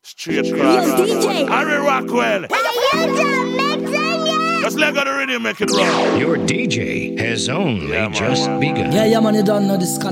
Straight cross. Yo, DJ. Harry Rockwell. Just let go the rhythm, make it roll. Your DJ has only Yeah, man. just begun. Yeah, man, you don't know this kind